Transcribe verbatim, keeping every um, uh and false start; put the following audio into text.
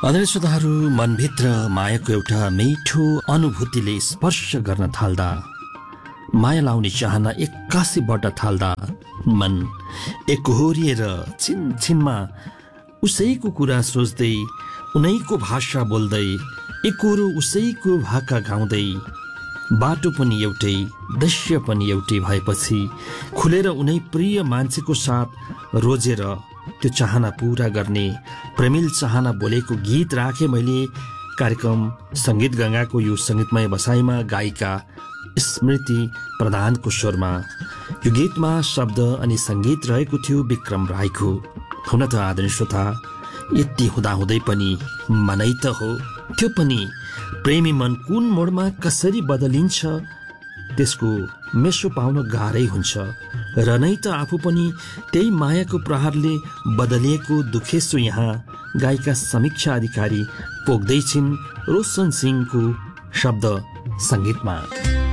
आदरणीय श्रोताहरू, मनभित्र मायाको एउटा मिठो अनुभूतिले स्पर्श गर्न थाल्दा, माया लाउने चाहना एक्कासी बढ्न थाल्दा मन एकहोरिएर छिनछिनमा उसैको कुरा सोच्दै, उनैको भाषा बोल्दै, एकहोरो उसैको भाका गाउँदै, बाटो पनि एउटै दृश्य पनि एउटै भएपछि खुलेर उनै प्रिय मान्छेको साथ रोजेर त्यो चाहना पूरा गर्ने प्रेमिल चाहना बोलेको गीत राखे मैले कार्यक्रम सङ्गीत गङ्गाको यो सङ्गीतमय बसाइमा गायिका स्मृति प्रधानको स्वरमा। यो गीतमा शब्द अनि सङ्गीत रहेको थियो विक्रम राईको। हुन त आदरणीय श्रोता, यति हुँदाहुँदै पनि मनै त हो, त्यो पनि प्रेमी मन कुन मोडमा कसरी बदलिन्छ त्यसको मेसो पाउन गाह्रै हुन्छ। र नै त आफू पनि त्यही मायाको प्रहारले बदलिएको दुखेसो यहाँ गायिका समीक्षा अधिकारी पोख्दैछिन् रोशन सिंहको शब्द सङ्गीतमा।